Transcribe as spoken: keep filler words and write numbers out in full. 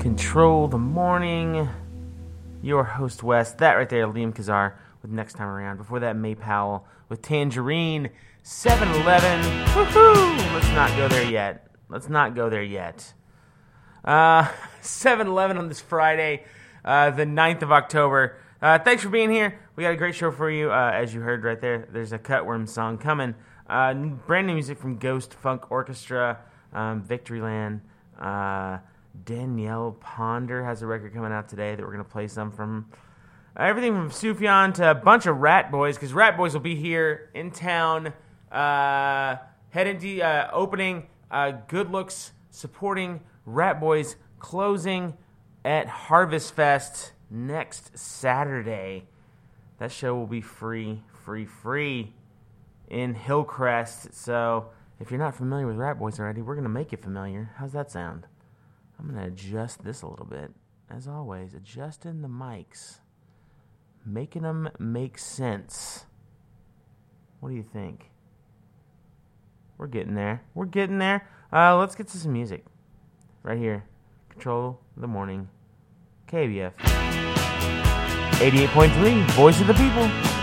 Control the Morning. Your host, Wes. That right there, Liam Kazar with Next Time Around. Before that, May Powell with Tangerine. seven eleven. Woohoo! Let's not go there yet. Let's not go there yet. Uh, seven eleven on this Friday, uh, the ninth of October. Uh, thanks for being here. We got a great show for you. Uh, as you heard right there, there's a Cutworm song coming. Uh, brand new music from Ghost Funk Orchestra, um, Victoryland. Uh, Danielle Ponder has a record coming out today that we're going to play some from. Uh, everything from Sufjan to a bunch of Rat Boys, because Rat Boys will be here in town, uh, heading to uh, opening uh, Good Looks, supporting Rat Boys, closing at Harvest Fest next Saturday. That show will be free, free, free in Hillcrest. So if you're not familiar with Rat Boys already, we're going to make you familiar. How's that sound? I'm going to adjust this a little bit. As always, adjusting the mics. Making them make sense. What do you think? We're getting there. We're getting there. Uh, let's get to some music. Right here. Control the Morning. K B F. eighty-eight point three. Voice of the People.